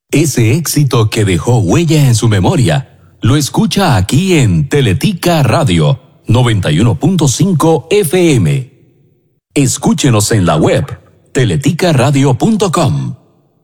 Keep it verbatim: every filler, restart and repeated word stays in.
Ese éxito que dejó huella en su memoria, lo escucha aquí en Teletica Radio noventa y uno punto cinco F M. Escúchenos en la web teletica radio punto com.